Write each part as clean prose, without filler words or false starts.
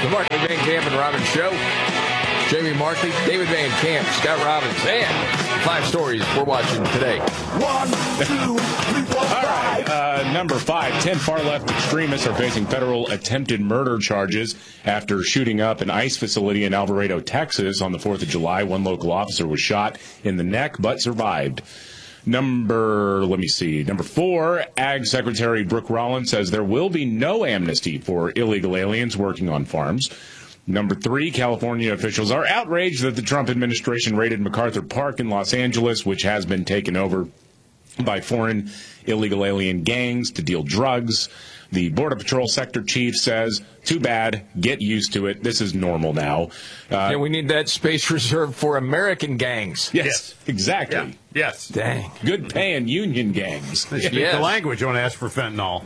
The Markley, Van Camp, and Robbins Show. Jamie Markley, David Van Camp, Scott Robbins, and 5 stories we're watching today. 1, 2, 3, 4, 5. All right, number 5, 10 far-left extremists are facing federal attempted murder charges after shooting up an ICE facility in Alvarado, Texas on the 4th of July. One local officer was shot in the neck but survived. Number 4, Ag Secretary Brooke Rollins says there will be no amnesty for illegal aliens working on farms. Number 3, California officials are outraged that the Trump administration raided MacArthur Park in Los Angeles, which has been taken over by foreign illegal alien gangs to deal drugs. The Border Patrol sector chief says, too bad, get used to it. This is normal now. We need that space reserved for American gangs. Yes, exactly. Yeah. Yes. Dang. Good paying union gangs. They speak Yes. the language when asked for fentanyl.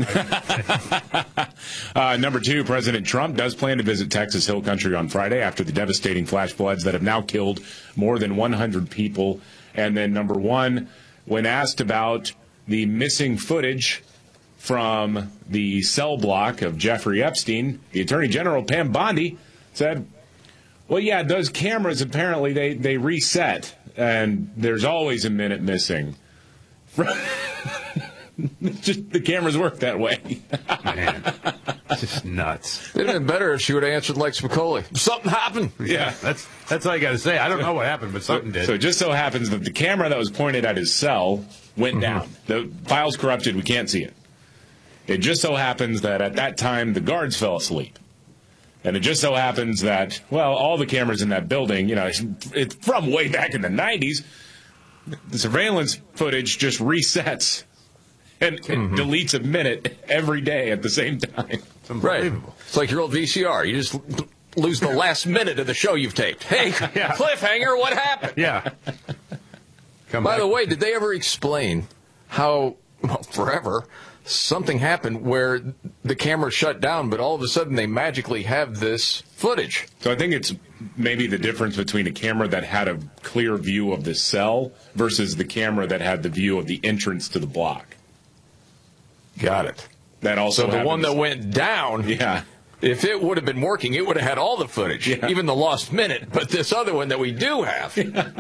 Number 2, President Trump does plan to visit Texas Hill Country on Friday after the devastating flash floods that have now killed more than 100 people. And then number 1, when asked about the missing footage from the cell block of Jeffrey Epstein, the Attorney General, Pam Bondi, said, well, yeah, those cameras, apparently, they reset, and there's always a minute missing. Just the cameras work that way. Man, it's just nuts. It'd have been better if she would have answered like Spicoli. Something happened. Yeah, that's all you got to say. I don't know what happened, but something did. So it just so happens that the camera that was pointed at his cell went down. The file's corrupted. We can't see it. It just so happens that at that time, the guards fell asleep. And it just so happens that, well, all the cameras in that building, it's from way back in the 90s. The surveillance footage just resets and deletes a minute every day at the same time. It's unbelievable. Right. It's like your old VCR. You just lose the last minute of the show you've taped. Hey, Yeah. cliffhanger, what happened? Yeah. By the way, did they ever explain how, forever, something happened where the camera shut down, but all of a sudden they magically have this footage? So I think it's maybe the difference between a camera that had a clear view of the cell versus the camera that had the view of the entrance to the block. Got it. That also So the one that happens. went down, Yeah. if it would have been working, it would have had all the footage, even the lost minute. But this other one that we do have,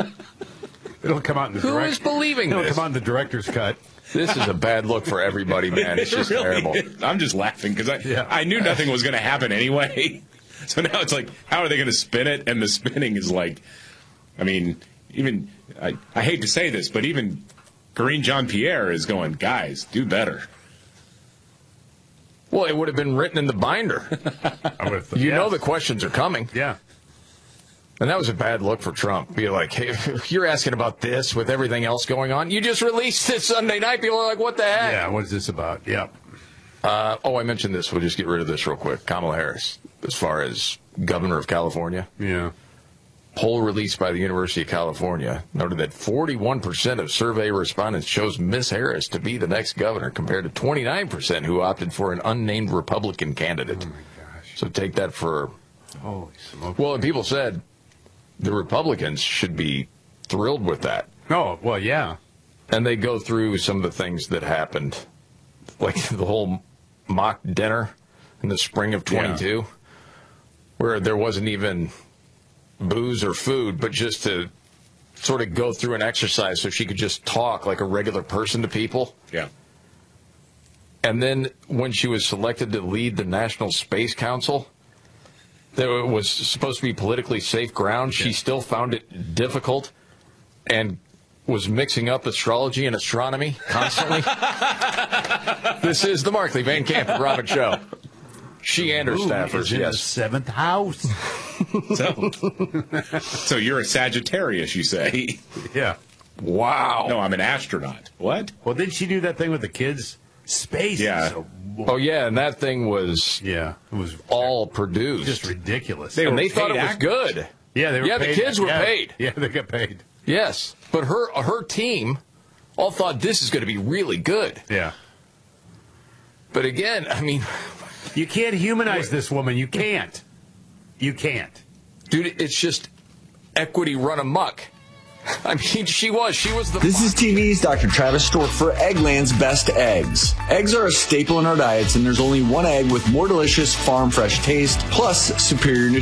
It'll come out in the who is believing It'll this? come out in the director's cut. This is a bad look for everybody, man. It's It just really terrible. is. I'm just laughing because Yeah. I knew nothing was going to happen anyway. So now it's like, how are they going to spin it? And the spinning is like, I mean, even, I hate to say this, but even Karine Jean-Pierre is going, guys, do better. Well, it would have been written in the binder. I would have You know the questions are coming. Yeah. And that was a bad look for Trump. Be like, hey, you're asking about this with everything else going on. You just released this Sunday night. People are like, what the heck? Yeah, what is this about? Yeah. I mentioned this. We'll just get rid of this real quick. Kamala Harris, as far as governor of California. Yeah. Poll released by the University of California noted that 41% of survey respondents chose Miss Harris to be the next governor, compared to 29% who opted for an unnamed Republican candidate. Oh, my gosh. So take that for... Holy smoke. Well, and people said the Republicans should be thrilled with that. Oh, well, yeah. And they go through some of the things that happened, like the whole mock dinner in the spring of 22, where there wasn't even booze or food, but just to sort of go through an exercise so she could just talk like a regular person to people. Yeah. And then when she was selected to lead the National Space Council, that was supposed to be politically safe ground. She still found it difficult and was mixing up astrology and astronomy constantly. This is the Markley, Van Camp, and Robin Show. She and her staffers, in the yes. 7th house. So you're a Sagittarius, you say? Yeah. Wow. No, I'm an astronaut. What? Well, didn't she do that thing with the kids? Space. Yeah. So, Oh, yeah, and that thing was yeah. It was all produced. just ridiculous. and they were thought it paid was actors? good. yeah, they were Yeah, paid. the kids were Yeah. paid. Yeah, they got paid. Yes. But her team all thought this is going to be really good. Yeah. But again, I mean, You can't humanize this woman. You can't. You can't. dude, it's just equity run amok. I mean, she was the. This is TV's Dr. Travis Stork for Eggland's Best Eggs. Eggs are a staple in our diets, and there's only one egg with more delicious farm fresh taste, plus superior nutrition.